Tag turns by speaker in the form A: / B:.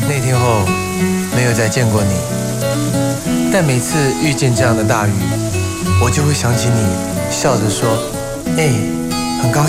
A: 那天后没有再见过你，但每次遇见这样的大雨，我就会想起你笑着说：“很高兴。”